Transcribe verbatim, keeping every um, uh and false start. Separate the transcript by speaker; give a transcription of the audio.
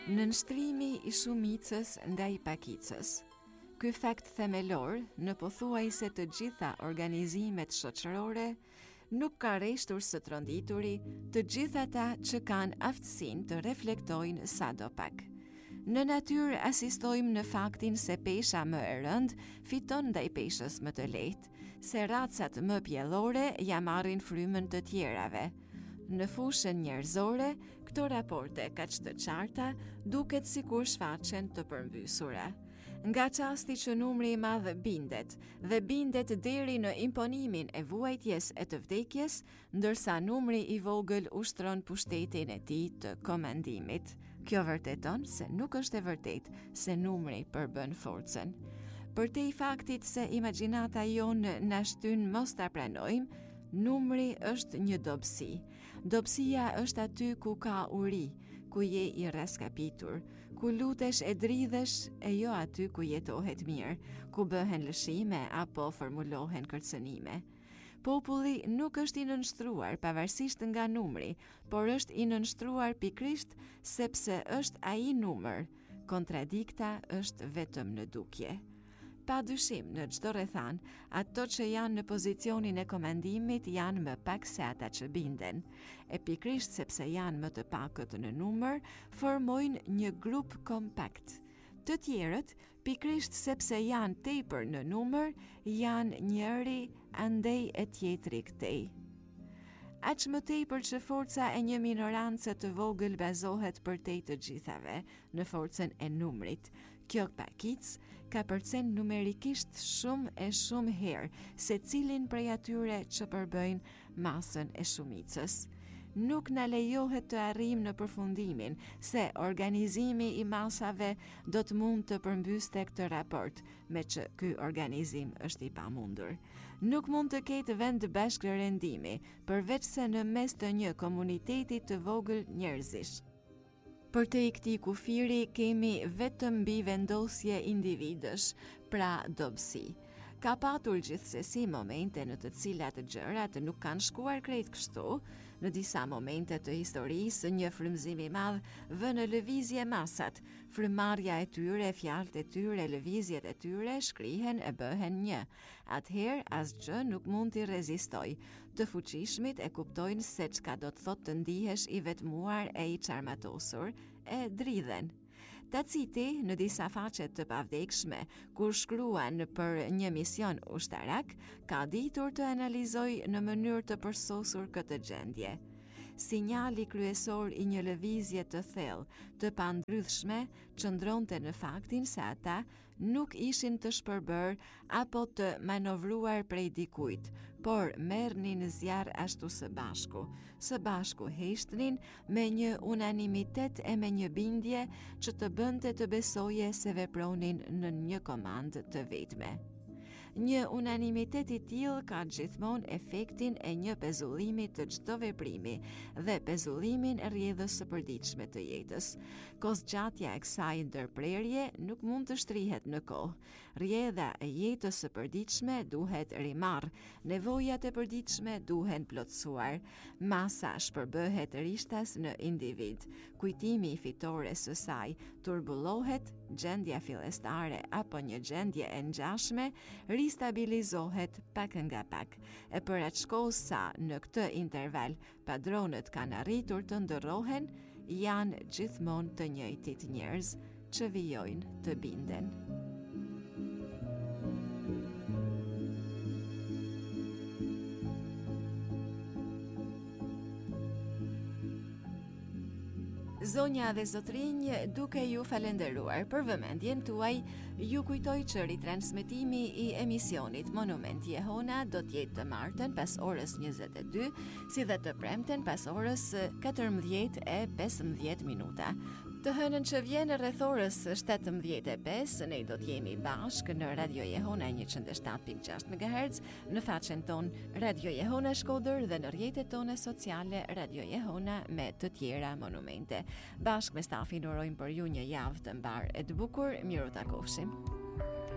Speaker 1: Nënshtrimi i shumicës ndaj pakicës. Ky fakt themelor në pothuajse të gjitha organizimet shoqërore nuk ka rreshtur së trondituri të gjitha ata që kanë aftësinë të reflektojnë sadopak. Në natyrë asistojmë në faktin se pesha më e rëndë fiton ndaj peshës më të lehtë, se racat më pjellore ja marrin frymën të tjerave. Në fushën njerëzore, këto raporte kaq të qarta duket sikur shfaqen të përmbysura. Nga çasti që numri i madh bindet, dhe bindet deri në imponimin e vuajtjes e të vdekjes, ndërsa numri i vogël ushtron pushtetin e tij të komandimit. Kjo vërteton se nuk është e vërtetë se numri përbën forcën. Përtej faktit se imagjinata jonë na shtyn mos ta pranojmë, numri është një dobësi. Dobësia është aty ku ka uri, ku je i raskapitur, ku lutesh e dridhesh e jo aty ku jetohet mirë, ku bëhen lëshime apo formulohen kërcënime. Populli nuk është i nënshtruar pavarësisht nga numri, por është i nënshtruar pikrisht sepse është ai numër. Kontradikta është vetëm në dukje. Pa dyshim, në çdo rrethan, ato që janë në pozicionin e komandimit janë më pak se ata që binden. E pikrisht sepse janë më të pakët në numër, formojnë një grup kompakt. Të tjerët, pikrisht sepse janë tepër në numër, janë njëri andej e tjetri këtej. Aq më tepër që forca e një minorance të vogël bazohet përtej të gjithave në forcën e numrit. Kjo pakic ka përcen numerikisht shumë e shumë herë se cilin prej atyre që përbëjnë masën e shumicës. Nuk na lejohet të arrijmë në përfundimin se organizimi i masave do të mund të përmbyste këtë raport, me që ky organizim është i pamundur. Nuk mund të ketë vend bashkërendimi, përveç se në mes të një komuniteti të vogël njerëzish. Për te i këti kufiri kemi vetëm mbi vendosje individësh, pra dobësi. Ka patur gjithsesi momente në të cilat gjërat nuk kanë shkuar krejt kështu, në disa momente të historisë një frymëzim i madh vë në lëvizje masat, frymëmarrja e tyre, fjalët e tyre, lëvizjet e tyre shkrihen e bëhen një. Atëherë asgjë nuk mund t'i rezistoj. Të fuqishmit e kuptojnë se çka do të thotë të ndihesh i vetmuar e i çarmatosur, e dridhen. Taciti në disa faqe të pavdekshme, kur shkruan për një mision ushtarak, ka ditur të analizoj në mënyrë të përsosur këtë gjendje. Sinjali kryesor i një lëvizje të thellë, të pandrydhshme, qëndronte në faktin se ata nuk ishin të shpërbër apo të manovruar prej dikujt, por merrnin zjarr ashtu së bashku. Së bashku heshtnin me një unanimitet e me një bindje që të bënte të besoje se vepronin në një komandë të vetme. Një unanimitet i tillë ka gjithmonë efektin e një pezullimi të çdo veprimi dhe pezullimin e rrjedhës së përditshme të jetës. Kozgjatja e kësaj ndërprerje nuk mund të shtrihet në kohë. Rrjedha e jetës së përditshme duhet rimarr, nevojat e përditshme duhen plotësuar. Masa shpërbëhet rishtas në individ. Kujtimi i fitores së saj turbullohet, gjendja fillestare apo një gjendje e ngjashme ristabilizohet pak nga pak, e për atë shkollë sa në këtë interval padronët kanë arritur të ndërrohen, janë gjithmonë të njëjtit njerëz që vijojnë të binden. Zonja dhe zotrinj, duke ju falenderuar për vëmendjen tuaj, ju kujtoj që ritransmetimi i emisionit Monument Jehona do t'jetë të martën pas orës njëzet e dy, si dhe të premten pas orës katërmbëdhjetë e pesëmbëdhjetë minuta. Të hënën që vjen rreth orës shtatëmbëdhjetë e pesë, ne do t'jemi bashkë në Radio Jehona njëqind e shtatë pikë gjashtë megahertz, në faqen ton Radio Jehona Shkodër dhe në rrjetet tona sociale Radio Jehona me të tjera monumente. Bashkë me stafin urojmë për ju një javë të mbar e të bukur, miru takofshim.